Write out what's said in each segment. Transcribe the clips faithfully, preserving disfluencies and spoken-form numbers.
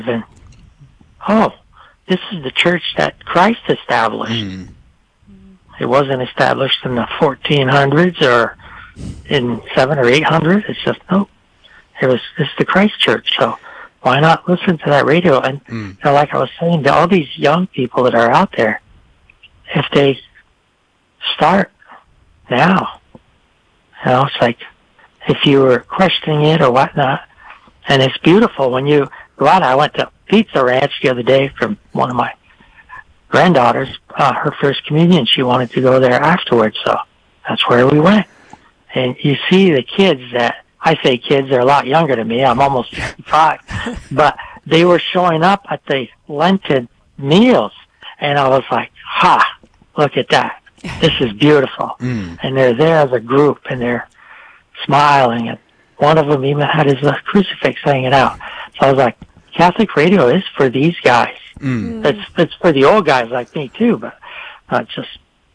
and, oh, this is the church that Christ established. Mm. It wasn't established in the fourteen hundreds or in seven or eight hundred. It's just, no, it was, this is the Christ church. So why not listen to that radio? And, mm. you know, like I was saying, to all these young people that are out there, if they start now, you know, it's like, if you were questioning it or whatnot, and it's beautiful when you go out. I went to Pizza Ranch the other day from one of my granddaughters, uh, her first communion. She wanted to go there afterwards, so that's where we went. And you see the kids that, I say kids, they're a lot younger than me. I'm almost fifty-five. But they were showing up at the Lenten meals, and I was like, ha, look at that. This is beautiful. Mm. And they're there as a group, and they're smiling, and one of them even had his uh, crucifix hanging out. So I was like, Catholic radio is for these guys. Mm. It's it's for the old guys like me too, but uh, just,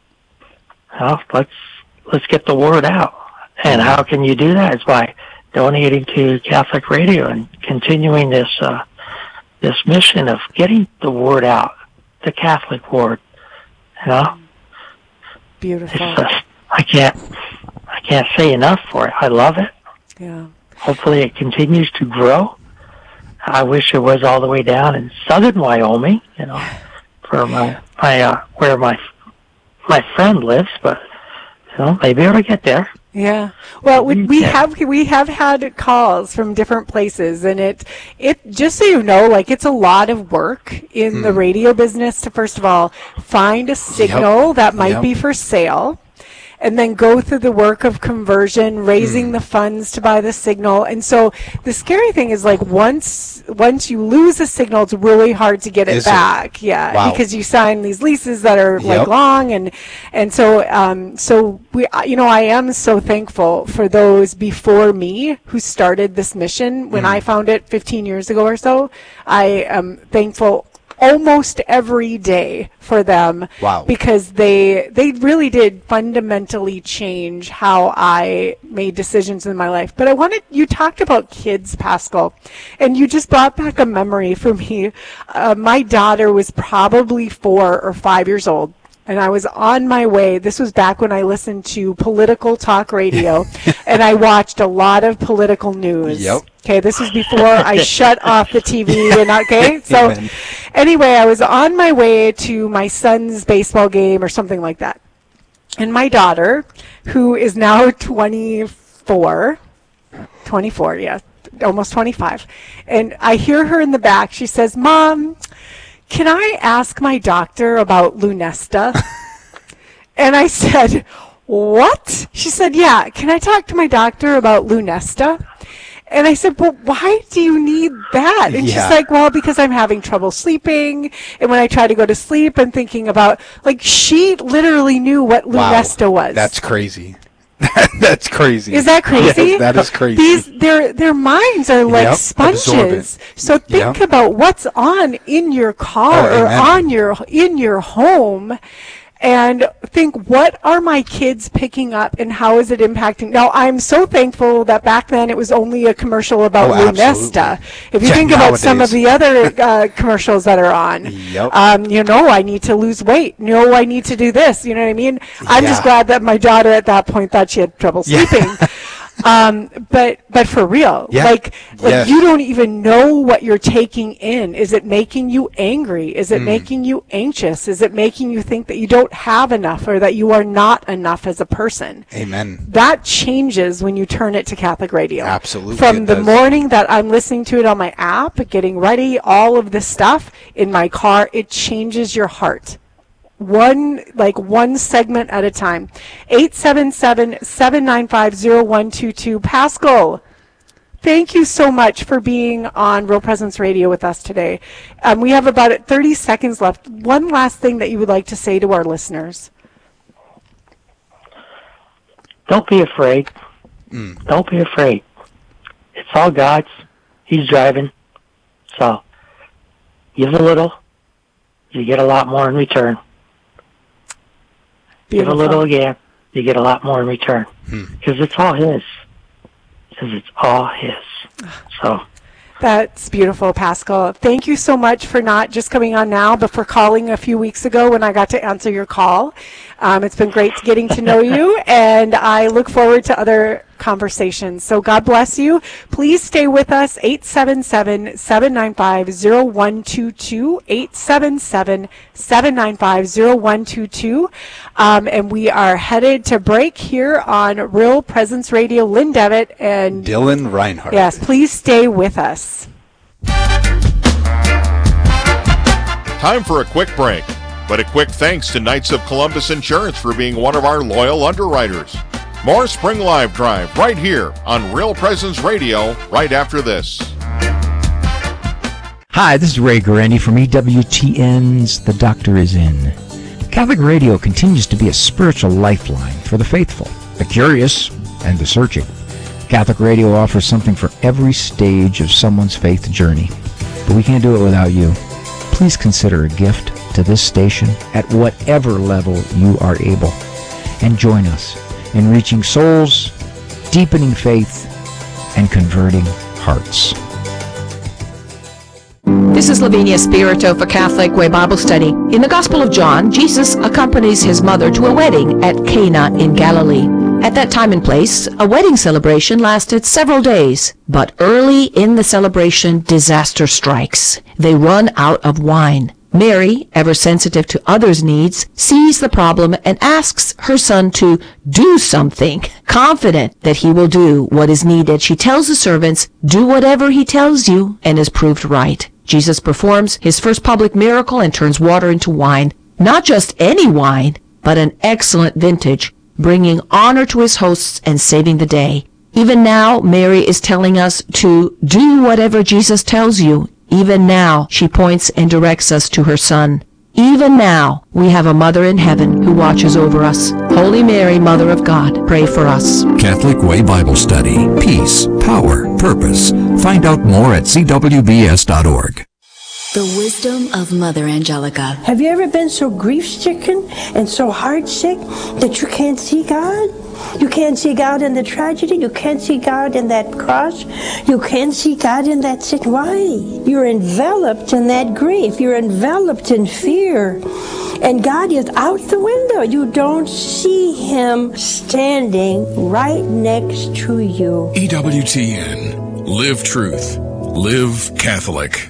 well, let's let's get the word out. And how can you do that? Is by donating to Catholic radio and continuing this uh, this mission of getting the word out, the Catholic word. You know, beautiful. It's just, I can't I can't say enough for it. I love it. Yeah. Hopefully, it continues to grow. I wish it was all the way down in southern Wyoming, you know, for my my uh, where my my friend lives, but you know, maybe it'll get there. Yeah. Well, we, we have we have had calls from different places, and it it just so you know, like, it's a lot of work in mm. the radio business to, first of all, find a signal yep. that might yep. be for sale, and then go through the work of conversion, raising mm. the funds to buy the signal. And so the scary thing is, like, once once you lose a signal, it's really hard to get it is back. It? Yeah, wow. Because you sign these leases that are yep. like long, and and so um so we you know I am so thankful for those before me who started this mission. When mm. I found it fifteen years ago or so, I am thankful almost every day for them. Wow. Because they they really did fundamentally change how I made decisions in my life. But I wanted, you talked about kids, Pascal, and you just brought back a memory for me. Uh, my daughter was probably four or five years old, and I was on my way. This was back when I listened to political talk radio, and I watched a lot of political news. Yep. Okay, this was before I shut off the T V. And okay, so Amen. Anyway, I was on my way to my son's baseball game or something like that, and my daughter, who is now twenty-four, twenty-four, yeah, almost twenty-five, and I hear her in the back. She says, "Mom, can I ask my doctor about Lunesta?" And I said, "What?" She said, "Yeah, can I talk to my doctor about Lunesta?" And I said, "Well, why do you need that?" And yeah. she's like, "Well, because I'm having trouble sleeping. And when I try to go to sleep, I'm thinking about," like, she literally knew what Lunesta wow. was. That's crazy. That's crazy. Is that crazy? Yes, that is crazy. These their their minds are like yep, sponges. So think yep. about what's on in your car oh, or amen. on your in your home, and think, what are my kids picking up and how is it impacting? Now, I'm so thankful that back then it was only a commercial about oh, Lunesta. If you yeah, think about some of the other uh, commercials that are on, yep. um, you know, I need to lose weight. No, I need to do this. You know what I mean? I'm yeah. just glad that my daughter at that point thought she had trouble sleeping. Yeah. Um, but but for real, yeah. like, like yes. you don't even know what you're taking in. Is it making you angry? Is it mm. making you anxious? Is it making you think that you don't have enough or that you are not enough as a person? Amen. That changes when you turn it to Catholic radio. Absolutely. From the does. morning that I'm listening to it on my app, getting ready, all of this stuff in my car, it changes your heart. One, like one segment at a time. eight seven seven, seven nine five, zero one two two. Pascal, thank you so much for being on Real Presence Radio with us today. Um, we have about thirty seconds left. One last thing that you would like to say to our listeners. Don't be afraid. Mm. Don't be afraid. It's all God's. He's driving. So give a little. You get a lot more in return. Beautiful. Give a little again, you get a lot more in return. Because hmm. it's all His. Because it's all His. So That's beautiful, Pascal. Thank you so much for not just coming on now, but for calling a few weeks ago when I got to answer your call. Um, it's been great getting to know you, and I look forward to other conversations. So God bless you. Please stay with us, eight seven seven, seven nine five, zero one two two, eight seven seven, seven nine five, zero one two two. Um, and we are headed to break here on Real Presence Radio. Lynn Devitt and Dylan Reinhardt. Yes, please stay with us. Time for a quick break, but a quick thanks to Knights of Columbus Insurance for being one of our loyal underwriters. More Spring Live Drive right here on Real Presence Radio right after this. Hi, this is Ray Guarendi from E W T N's The Doctor Is In. Catholic Radio continues to be a spiritual lifeline for the faithful, the curious, and the searching. Catholic Radio offers something for every stage of someone's faith journey, but we can't do it without you. Please consider a gift to this station at whatever level you are able, and join us in reaching souls, deepening faith, and converting hearts. This is Lavinia Spirito for Catholic Way Bible Study. In the Gospel of John, Jesus accompanies his mother to a wedding at Cana in Galilee. At that time and place, a wedding celebration lasted several days. But early in the celebration, disaster strikes. They run out of wine. Mary, ever sensitive to others' needs, sees the problem and asks her son to do something. Confident that he will do what is needed, she tells the servants, "Do whatever he tells you," and is proved right. Jesus performs his first public miracle and turns water into wine. Not just any wine, but an excellent vintage, bringing honor to his hosts and saving the day. Even now, Mary is telling us to do whatever Jesus tells you. Even now, she points and directs us to her Son. Even now, we have a Mother in heaven who watches over us. Holy Mary, Mother of God, pray for us. Catholic Way Bible Study. Peace, power, purpose. Find out more at c w b s dot org. The wisdom of Mother Angelica. Have you ever been so grief-stricken and so heart-sick that you can't see God? You can't see God in the tragedy. You can't see God in that cross. You can't see God in that sin. Why? You're enveloped in that grief. You're enveloped in fear. And God is out the window. You don't see Him standing right next to you. E W T N. Live truth. Live Catholic.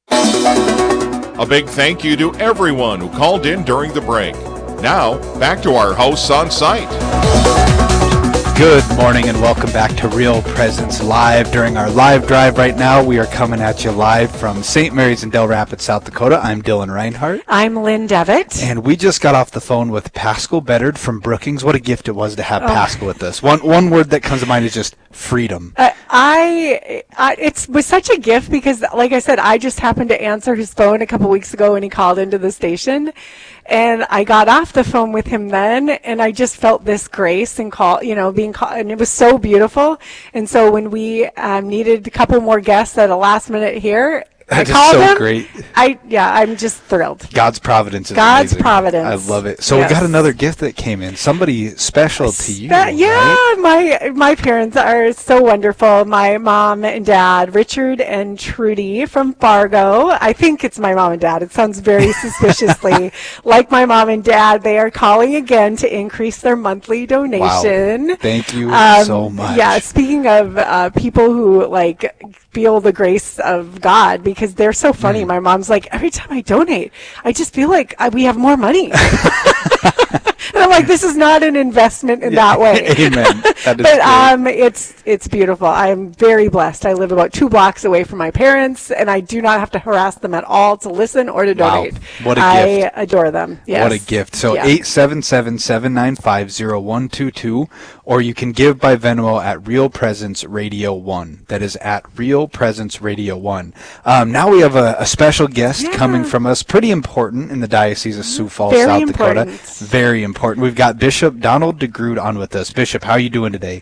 A big thank you to everyone who called in during the break. Now, back to our hosts on site. Good morning and welcome back to Real Presence Live. During our live drive right now, we are coming at you live from Saint Mary's in Del Rapids, South Dakota. I'm Dylan Reinhardt. I'm Lynn Devitt. And we just got off the phone with Pascal Bedard from Brookings. What a gift it was to have oh. Pascal with us. One one word that comes to mind is just freedom. Uh, I, I it was such a gift because, like I said, I just happened to answer his phone a couple weeks ago when he called into the station. And I got off the phone with him then, and I just felt this grace and call, you know, being called, and it was so beautiful. And so when we um, needed a couple more guests at a last minute here, That I called is so him. great. I yeah, I'm just thrilled. God's providence is God's amazing. providence. I love it. So yes. we got another gift that came in. Somebody special to you. That, yeah, right? my my parents are so wonderful. My mom and dad, Richard and Trudy from Fargo. I think it's my mom and dad. It sounds very suspiciously like my mom and dad. They are calling again to increase their monthly donation. Wow. Thank you um, so much. Yeah, speaking of uh, people who like feel the grace of God, because they're so funny. Mm. My mom's like, every time I donate, I just feel like I, we have more money. And I'm like, this is not an investment in yeah. that way. Amen. That is but um, it's it's beautiful. I'm very blessed. I live about two blocks away from my parents, and I do not have to harass them at all to listen or to donate. Wow. What a I gift. adore them. Yes. What a gift. So yeah. eight seven seven, seven nine five, zero one two two, or you can give by Venmo at Real Presence Radio one. That is at Real Presence Radio one. Um, now we have a, a special guest yeah. coming from us, pretty important in the Diocese of Sioux Falls, very South important. Dakota. Very important. We've got Bishop Donald DeGrood on with us. Bishop, how are you doing today?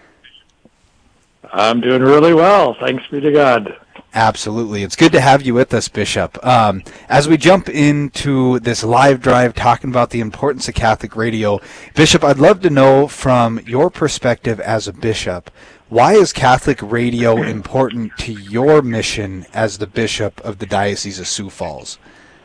I'm doing really well. Thanks be to God. Absolutely. It's good to have you with us, Bishop. Um, as we jump into this live drive talking about the importance of Catholic radio, Bishop, I'd love to know from your perspective as a bishop, Why is Catholic radio important to your mission as the bishop of the Diocese of Sioux Falls?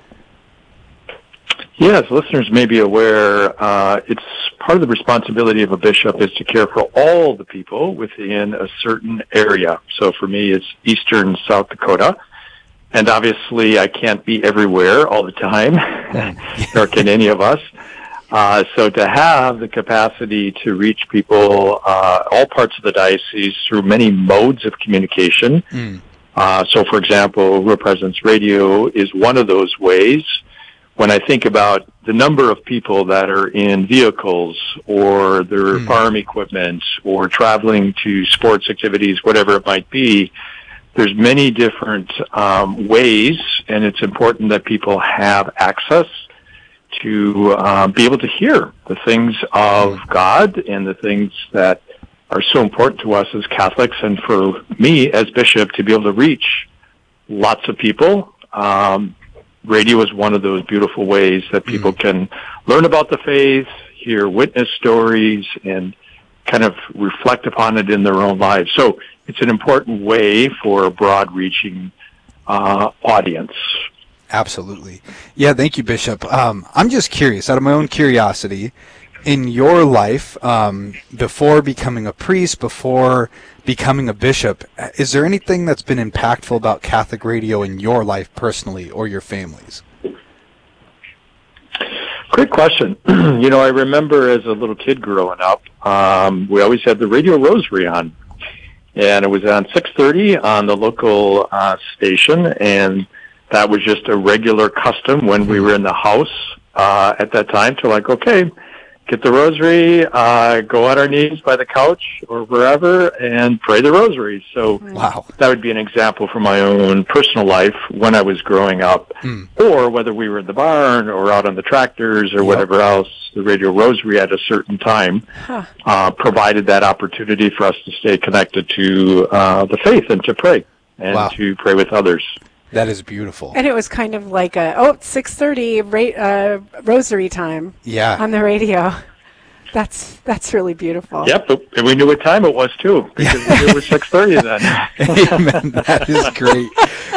Yes, listeners may be aware, uh, it's part of the responsibility of a bishop is to care for all the people within a certain area. So for me, it's eastern South Dakota. And obviously, I can't be everywhere all the time, nor can any of us. Uh, so to have the capacity to reach people, uh, all parts of the diocese through many modes of communication. Mm. Uh, so for example, Real Presence Radio is one of those ways. When I think about the number of people that are in vehicles or their mm. farm equipment or traveling to sports activities, whatever it might be, there's many different um, ways, and it's important that people have access to uh, be able to hear the things of God and the things that are so important to us as Catholics, and for me as bishop to be able to reach lots of people. Um, radio is one of those beautiful ways that people can learn about the faith, hear witness stories, and kind of reflect upon it in their own lives. So it's an important way for a broad-reaching uh, audience. Absolutely. Yeah, thank you, Bishop. Um, I'm just curious, out of my own curiosity, in your life, um, before becoming a priest, before becoming a bishop, is there anything that's been impactful about Catholic radio in your life personally or your families? Great question. You know, I remember as a little kid growing up, um, we always had the Radio Rosary on. And it was on six thirty on the local uh, station, and that was just a regular custom when we were in the house uh, at that time to like, okay, get the rosary, uh, go on our knees by the couch or wherever and pray the rosary. So wow. That would be an example from my own personal life when I was growing up. Mm. Or whether we were in the barn or out on the tractors or yep. whatever else, the Radio Rosary at a certain time huh. uh, provided that opportunity for us to stay connected to uh, the faith and to pray and wow. to pray with others. That is beautiful. And it was kind of like a, oh, it's six thirty ra- uh, rosary time yeah. on the radio. That's that's really beautiful. Yep, and we knew what time it was, too, because yeah. it was six thirty then. Amen. That is great.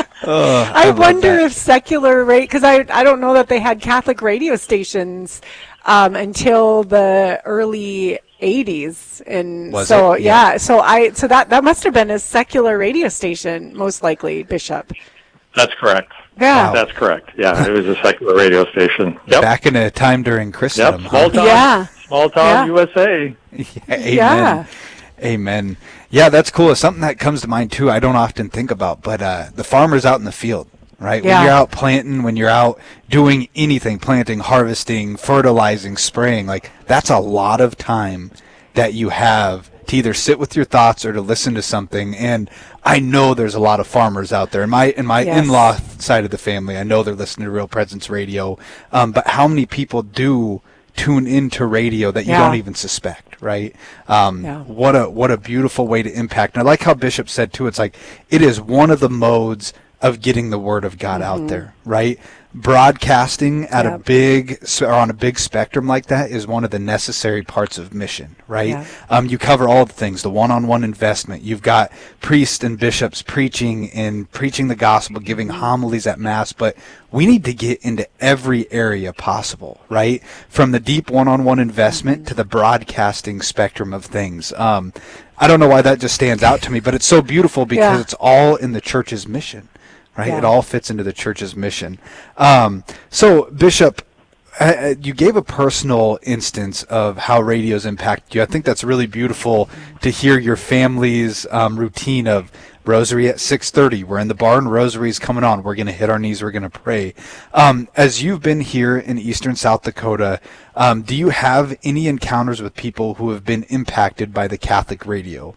Oh, I, I wonder that. if secular radio, because I, I don't know that they had Catholic radio stations um, until the early eighties, and was so it? Yeah. yeah, so I so that that must have been a secular radio station, most likely, Bishop. That's correct. Yeah, wow. That's correct. Yeah, it was a secular radio station. Yep. Back in a time during Christendom. Yep, small town. Yeah. Small town yeah. U S A. Yeah, amen. Yeah. Amen. Yeah, that's cool. It's something that comes to mind too. I don't often think about, but uh, the farmers out in the field, right? Yeah. When you're out planting, when you're out doing anything, planting, harvesting, fertilizing, spraying, like that's a lot of time that you have to either sit with your thoughts or to listen to something. And I know there's a lot of farmers out there. In my in my yes. in-law side of the family, I know they're listening to Real Presence Radio. Um, but how many people do tune into radio that you yeah. don't even suspect, right? Um, yeah. What a what a beautiful way to impact. And I like how Bishop said too. It's like it is one of the modes of getting the word of God mm-hmm. out there, right? Broadcasting at yep. a big or on a big spectrum like that is one of the necessary parts of mission, right? Yeah. Um, you cover all the things, the one-on-one investment. You've got priests and bishops preaching and preaching the gospel, giving homilies at Mass, but we need to get into every area possible, right? From the deep one-on-one investment mm-hmm. to the broadcasting spectrum of things. Um, I don't know why that just stands out to me, but it's so beautiful because yeah. it's all in the church's mission. Right, yeah. It all fits into the church's mission. Um, so, Bishop, uh, you gave a personal instance of how radio's impacted you. I think that's really beautiful to hear your family's um, routine of rosary at six thirty. We're in the barn, rosary's coming on. We're going to hit our knees. We're going to pray. Um, as you've been here in eastern South Dakota, um, do you have any encounters with people who have been impacted by the Catholic radio?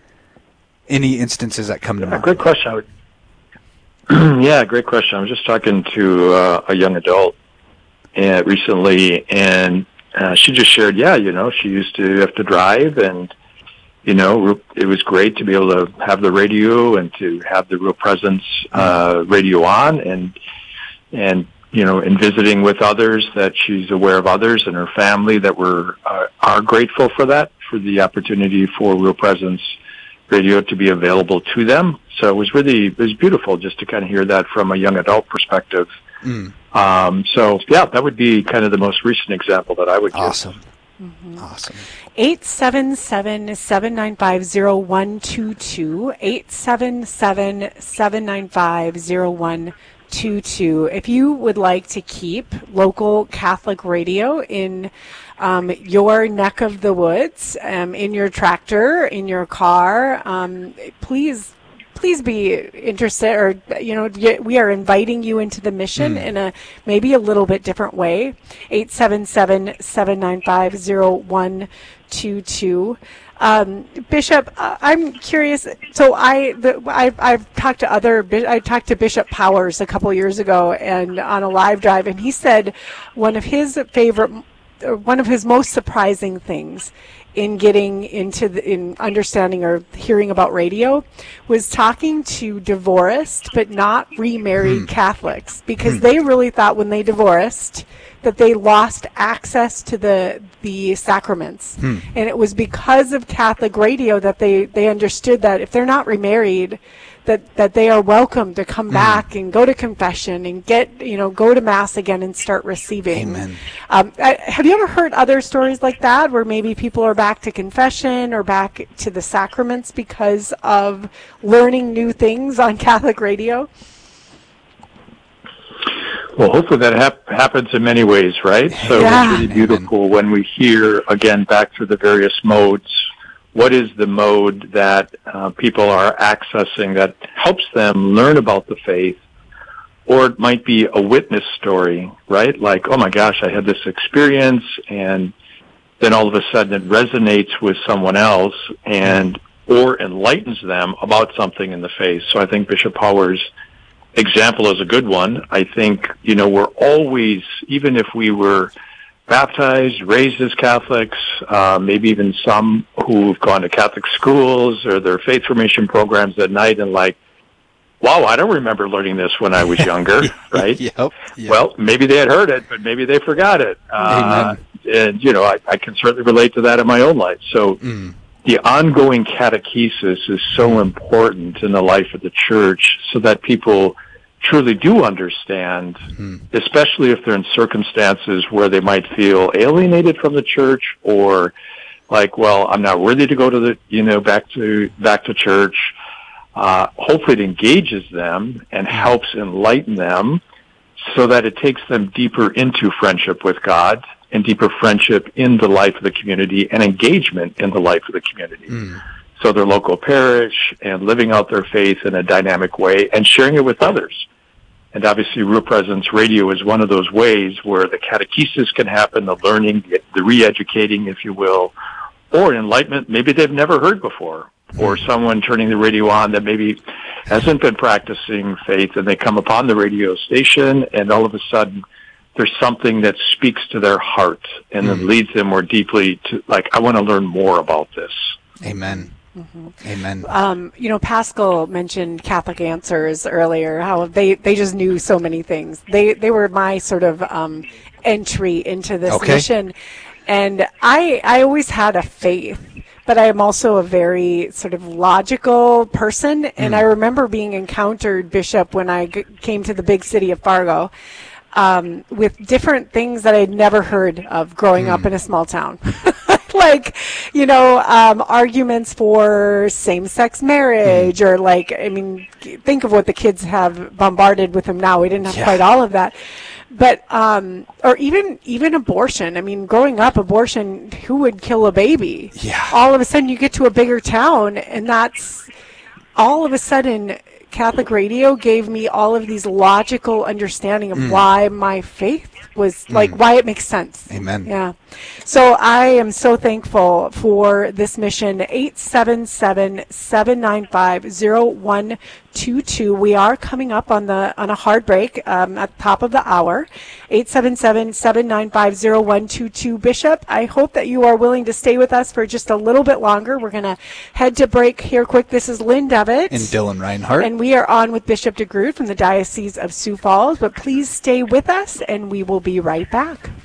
Any instances that come to yeah, mind? Great question. I would Yeah, great question. I was just talking to uh, a young adult uh, recently, and uh, she just shared, yeah, you know, she used to have to drive, and, you know, it was great to be able to have the radio and to have the Real Presence uh, radio on, and, and you know, in visiting with others, that she's aware of others and her family that were uh, are grateful for that, for the opportunity for Real Presence radio to be available to them. So it was really, it was beautiful just to kind of hear that from a young adult perspective. Mm. Um, so, yeah, that would be kind of the most recent example that I would give. Awesome. Mm-hmm. Awesome. eight seven seven, seven nine five, zero one two two, eight seven seven, seven nine five, zero one two two. If you would like to keep local Catholic radio in um, your neck of the woods, um, in your tractor, in your car, um, please please be interested, or, you know, we are inviting you into the mission mm. in a maybe a little bit different way. eight seven seven, seven nine five, zero one two two. Um, Bishop, uh, I'm curious. So I, the, I've, I've talked to other, I talked to Bishop Powers a couple years ago, and on a live drive, and he said one of his favorite, one of his most surprising things in getting into the, in understanding or hearing about radio was talking to divorced but not remarried hmm. Catholics, because hmm. they really thought when they divorced that they lost access to the the sacraments. Hmm. And it was because of Catholic radio that they, they understood that if they're not remarried, that, that they are welcome to come mm. back and go to confession and get, you know, go to Mass again and start receiving. Amen. Um, I, have you ever heard other stories like that where maybe people are back to confession or back to the sacraments because of learning new things on Catholic radio? Well, hopefully that hap- happens in many ways, right? So yeah. It's really beautiful Amen. When we hear, again, back through the various modes, what is the mode that uh, people are accessing that helps them learn about the faith? Or it might be a witness story, right? Like, oh my gosh, I had this experience, and then all of a sudden it resonates with someone else and or enlightens them about something in the faith. So I think Bishop Powers' example is a good one. I think, you know, we're always, even if we were baptized, raised as Catholics, uh, maybe even some who've gone to Catholic schools or their faith formation programs at night and like, wow, I don't remember learning this when I was younger, right? Yep, yep. Well, maybe they had heard it, but maybe they forgot it. Uh, and, you know, I, I can certainly relate to that in my own life. So mm. the ongoing catechesis is so important in the life of the Church so that people truly do understand, mm. especially if they're in circumstances where they might feel alienated from the Church or like, well, I'm not worthy to go to the, you know, back to, back to church. Uh, hopefully it engages them and helps enlighten them so that it takes them deeper into friendship with God and deeper friendship in the life of the community and engagement in the life of the community. Mm. So their local parish and living out their faith in a dynamic way and sharing it with others. And obviously Real Presence Radio is one of those ways where the catechesis can happen, the learning, the re-educating, if you will, or enlightenment maybe they've never heard before, or someone turning the radio on that maybe hasn't been practicing faith, and they come upon the radio station, and all of a sudden there's something that speaks to their heart and then leads them more deeply to, like, I want to learn more about this. Amen. Mm-hmm. Amen. Um, you know, Pascal mentioned Catholic Answers earlier, how they, they just knew so many things. They they were my sort of um, entry into this okay. mission. And I I always had a faith, but I am also a very sort of logical person. And mm. I remember being encountered, Bishop, when I g- came to the big city of Fargo, um, with different things that I'd never heard of growing mm. up in a small town. Like, you know, um, arguments for same-sex marriage, mm. or like, I mean, think of what the kids have bombarded with them now. We didn't have yeah. quite all of that. But, um, or even, even abortion. I mean, growing up, abortion, who would kill a baby? Yeah. All of a sudden you get to a bigger town, and that's, all of a sudden, Catholic radio gave me all of these logical understanding of mm. why my faith was, like, mm. why it makes sense. Amen. Yeah. So I am so thankful for this mission. eight seven seven, seven nine five, zero one two two. We are coming up on the on a hard break um, at the top of the hour. eight seven seven, seven nine five, zero one two two. Bishop, I hope that you are willing to stay with us for just a little bit longer. We're going to head to break here quick. This is Lynn Devitt. And Dylan Reinhardt. And we are on with Bishop DeGroot from the Diocese of Sioux Falls. But please stay with us, and we will be right back.